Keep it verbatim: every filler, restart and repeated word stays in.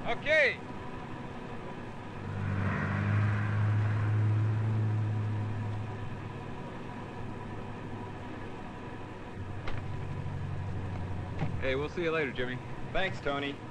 Okay. Hey, we'll see you later, Jimmy. Thanks, Tony.